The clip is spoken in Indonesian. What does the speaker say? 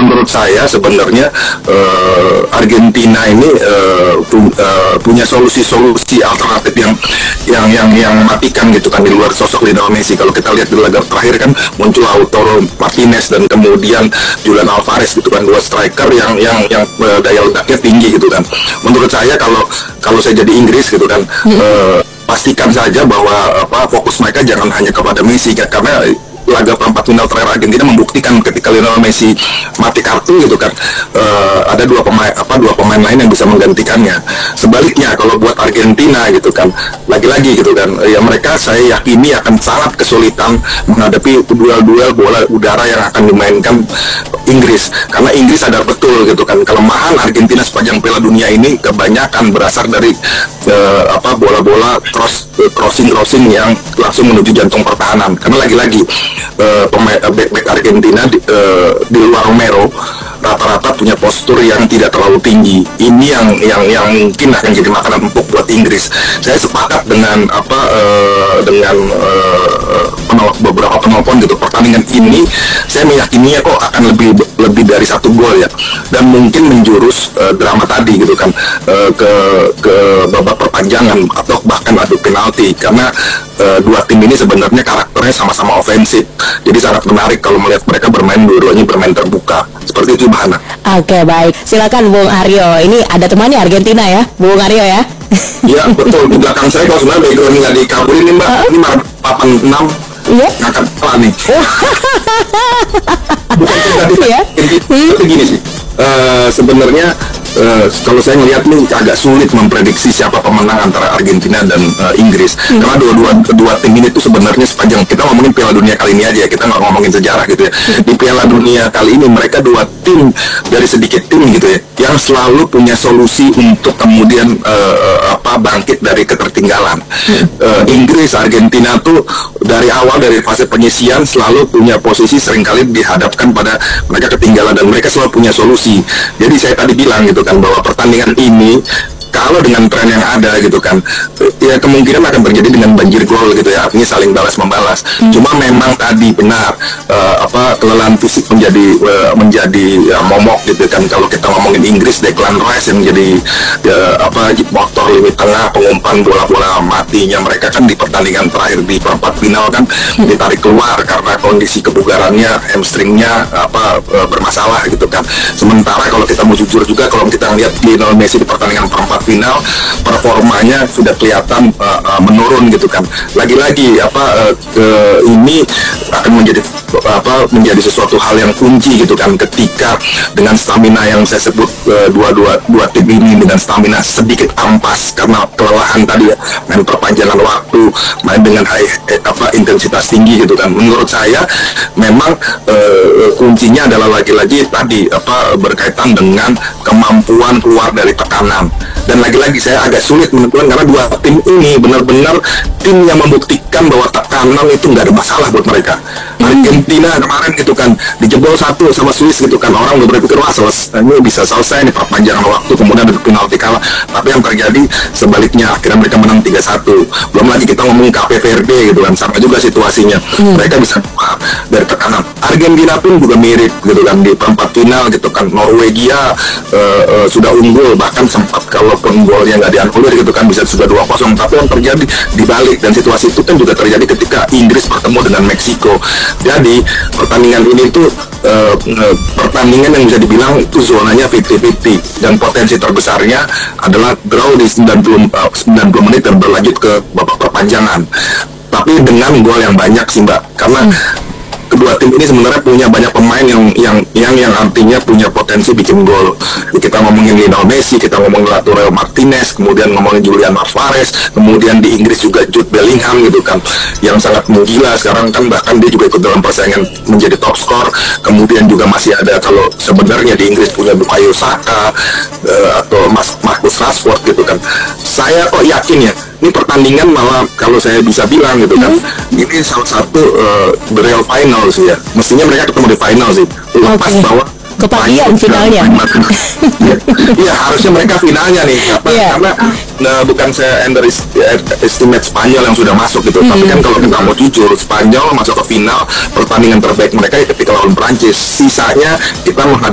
menurut saya sebenarnya Argentina ini punya solusi-solusi alternatif yang mematikan gitu kan, di luar sosok Lionel Messi. Kalau kita lihat di laga terakhir kan muncul Lautaro Martinez dan kemudian Julian Alvarez gitu kan, dua striker yang daya ledaknya tinggi gitu kan. Menurut saya kalau saya jadi Inggris gitu kan, pastikan saja bahwa fokus mereka jangan hanya kepada Messi kan, karena laga perempat final terakhir Argentina membuktikan ketika Lionel Messi mati kartu gitu kan, ada dua pemain lain yang bisa menggantikannya. Sebaliknya kalau buat Argentina gitu kan, lagi-lagi gitu kan, ya mereka saya yakini akan sangat kesulitan menghadapi duel-duel bola udara yang akan dimainkan Inggris, karena Inggris sadar betul gitu kan kelemahan Argentina sepanjang Piala Dunia ini kebanyakan berasal dari bola-bola crossing yang langsung menuju jantung pertahanan. Karena lagi-lagi back Argentina di luar Romero rata-rata punya postur yang tidak terlalu tinggi. Ini yang mungkin akan jadi makanan empuk buat Inggris. Saya sepakat dengan beberapa penelpon gitu. Pertandingan ini saya meyakininya kok akan lebih dari 1 gol ya, dan mungkin menjurus drama tadi gitu kan, ke babak perpanjangan atau bahkan adu penalti, karena dua tim ini sebenarnya karakternya sama-sama ofensif. Jadi sangat menarik kalau melihat mereka dua-duanya bermain terbuka. Seperti itu, Mbak Hana. Oke, baik. Silakan Bung Aryo. Ini ada temannya Argentina ya, Bung Aryo ya? Iya, betul. Di belakang saya kalau sebenarnya background nggak dikabulin nih, Mbak. Ini papan 6. Iya. Ngangkat kepala nih. Bukan tadi. Tapi gini sih. Sebenarnya kalau saya ngelihat nih agak sulit memprediksi siapa pemenang antara Argentina dan Inggris, karena dua tim ini tuh sebenarnya sepanjang kita ngomongin Piala Dunia kali ini aja ya, kita nggak ngomongin sejarah gitu ya. Di Piala Dunia kali ini mereka dua tim dari sedikit tim gitu ya yang selalu punya solusi untuk kemudian bangkit dari ketertinggalan. Inggris, Argentina tuh dari awal, dari fase penyisian selalu punya posisi, seringkali dihadapkan pada mereka ketinggalan dan mereka selalu punya solusi. Jadi saya tadi bilang gitu kan, bahwa pertandingan ini kalau dengan tren yang ada gitu kan, ya kemungkinan akan terjadi dengan banjir gol gitu ya, artinya saling balas membalas. Cuma memang tadi benar kelelahan fisik menjadi momok gitu kan. Kalau kita ngomongin Inggris, Declan Rice yang jadi motor lini tengah, pengumpan bola-bola matinya mereka kan di pertandingan terakhir di perempat final kan ditarik keluar karena kondisi kebugarannya, hamstringnya bermasalah gitu kan. Sementara kalau kita mau jujur juga, kalau kita lihat Lionel Messi di pertandingan perempat final, performanya sudah kelihatan menurun gitu kan. Lagi-lagi ini akan menjadi sesuatu hal yang kunci gitu kan, ketika dengan stamina yang saya sebut, dua tim ini dengan stamina sedikit ampas karena kelelahan tadi ya, main perpanjangan waktu, main dengan intensitas tinggi gitu kan. Menurut saya memang kuncinya adalah lagi-lagi tadi berkaitan dengan kemampuan keluar dari tekanan. Dan lagi-lagi saya agak sulit menentukan, karena dua tim ini benar-benar tim yang membuktikan bahwa tekanan itu nggak ada masalah buat mereka. Argentina kemarin gitu kan dijebol 1 sama Swiss gitu kan, orang udah berpikir wah ini bisa selesai nih perpanjangan waktu, kemudian ada penalti kalah. Tapi yang terjadi sebaliknya, akhirnya mereka menang 3-1. Belum lagi kita ngomong Cape Verde gitu kan, sama juga situasinya, mereka bisa keluar dari tekanan. Argentina pun juga mirip gitu kan, di perempat final gitu kan, Norwegia sudah unggul, bahkan sempat kalaupun golnya nggak dianulir gitu kan bisa sudah 2-0, tapi yang terjadi dibalik. Dan situasi itu kan juga terjadi ketika Inggris bertemu dengan Meksiko. Jadi pertandingan ini tuh pertandingan yang bisa dibilang itu zonanya 50-50, dan potensi terbesarnya adalah draw di 90 menit dan berlanjut ke babak perpanjangan. Tapi dengan gol yang banyak sih, Mbak, karena kedua tim ini sebenarnya punya banyak pemain yang artinya punya potensi bikin gol. Kita ngomongin Lionel Messi, kita ngomongin Lautaro Martinez, kemudian ngomongin Julian Alvarez, kemudian di Inggris juga Jude Bellingham gitu kan, yang sangat menggila sekarang kan, bahkan dia juga ikut dalam persaingan menjadi top skor. Kemudian juga masih ada, kalau sebenarnya di Inggris punya Bukayo Saka atau Marcus Rashford gitu kan. Saya kok yakin ya, ini pertandingan malah kalau saya bisa bilang gitu kan, ini salah satu the real final sih ya. Mestinya mereka ketemu di final sih. Lepas bahwa kepastian finalnya. Iya, harusnya mereka finalnya nih. Karena bukan saya underestimate Spanyol yang sudah masuk gitu. Tapi kan kalau kita mau jujur, Spanyol masuk ke final, pertandingan terbaik mereka ketika lawan Prancis. Sisanya kita